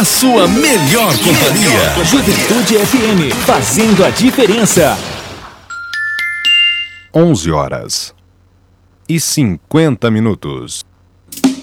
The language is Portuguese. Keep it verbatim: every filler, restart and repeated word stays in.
sua melhor companhia. Juventude F M, fazendo a diferença. onze horas e cinquenta minutos.